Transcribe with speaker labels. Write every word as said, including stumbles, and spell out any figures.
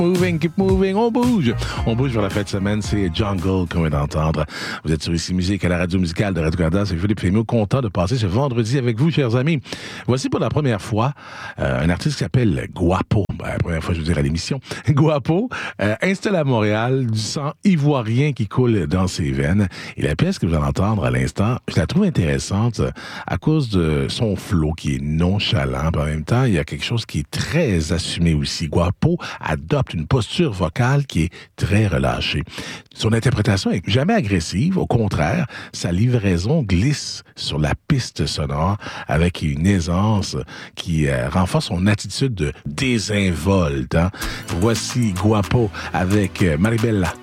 Speaker 1: Moving, keep moving, on bouge. On bouge vers la fin de semaine, c'est Jungle qu'on vient d'entendre. Vous êtes sur Ici Musique à la radio musicale de Radio-Canada. C'est Philippe Fémio, content de passer ce vendredi avec vous, chers amis. Voici pour la première fois euh, un artiste qui s'appelle Guapo. Ben, la première fois, je veux dire, à l'émission. Guapo, euh, installé à Montréal, du sang ivoirien qui coule dans ses veines. Et la pièce que vous allez entendre à l'instant, je la trouve intéressante à cause de son flow qui est nonchalant. En même temps, il y a quelque chose qui est très assumé aussi. Guapo adopte une posture vocale qui est très relâchée. Son interprétation est jamais agressive. Au contraire, sa livraison glisse sur la piste sonore avec une aisance qui euh, renforce son attitude de désinvolte. Hein? Voici Guapo avec euh, Maribella.